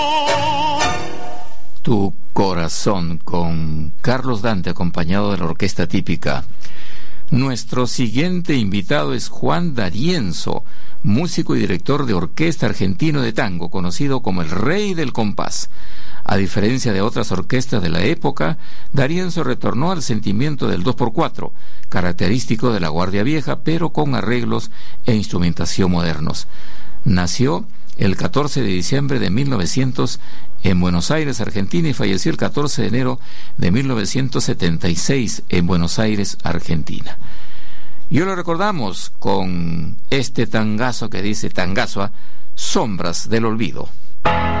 Tu corazón, con Carlos Dante, acompañado de la orquesta típica. Nuestro siguiente invitado es Juan D'Arienzo, músico y director de orquesta argentino de tango, conocido como el Rey del Compás. A diferencia de otras orquestas de la época, D'Arienzo retornó al sentimiento del 2x4, característico de la Guardia Vieja, pero con arreglos e instrumentación modernos. Nació el 14 de diciembre de 1900 en Buenos Aires, Argentina, y falleció el 14 de enero de 1976 en Buenos Aires, Argentina. Y hoy lo recordamos con este tangazo que dice Tangazo, Sombras del Olvido.